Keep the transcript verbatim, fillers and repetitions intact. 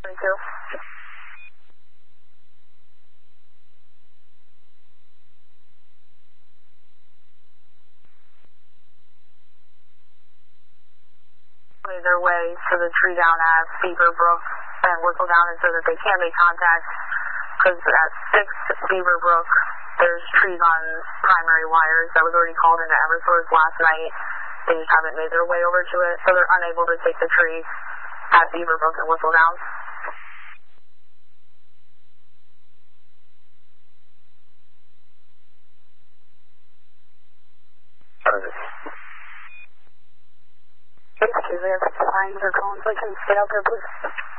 twenty-two. Their way to the tree down at Beaver Brook and whistle down and so that they can't make contact because at six Beaver Brook there's trees on primary wires that was already called into Eversource last night. They just haven't made their way over to it, so they're unable to take the tree at Beaver Brook and whistle down. Excuse me, if it's fine, they're calling so I can stay out there, please.